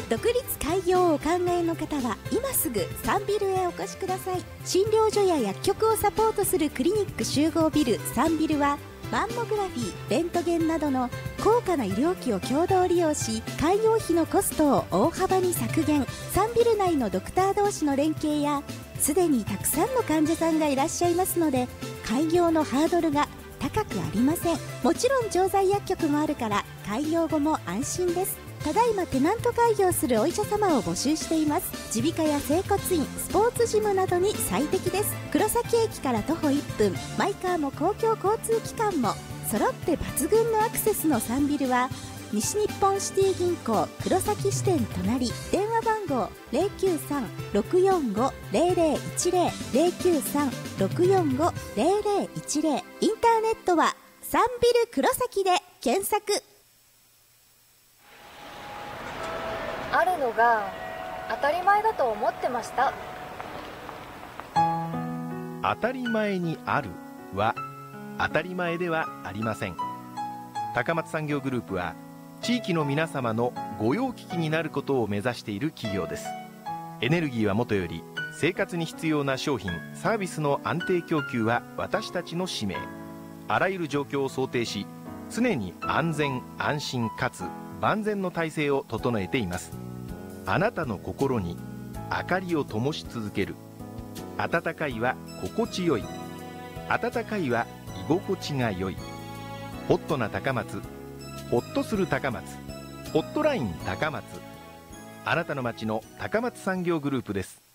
独立開業をお考えの方は今すぐサンビルへお越しください。診療所や薬局をサポートするクリニック集合ビルサンビルはマンモグラフィー、レントゲンなどの高価な医療機を共同利用し、開業費のコストを大幅に削減。サンビル内のドクター同士の連携やすでにたくさんの患者さんがいらっしゃいますので、開業のハードルが高くありません。もちろん調剤薬局もあるから開業後も安心です。ただいまテナント開業するお医者様を募集しています。耳鼻科や整骨院、スポーツジムなどに最適です。黒崎駅から徒歩1分、マイカーも公共交通機関も揃って抜群のアクセスのサンビルは西日本シティ銀行黒崎支店隣、電話番号 093-645-0010 093-645-0010、インターネットはサンビル黒崎で検索。 あるのが当たり前だと思ってました。 当たり前にあるは当たり前ではありません。高松産業グループは地域の皆様の御用聞きになることを目指している企業です。エネルギーはもとより生活に必要な商品サービスの安定供給は私たちの使命。あらゆる状況を想定し、常に安全安心かつ万全の体制を整えています。あなたの心に明かりを灯し続ける。温かいは心地よい、温かいは居心地が良い。ホットな高松、ホッとする高松、ホットライン高松。あなたの街の高松産業グループです。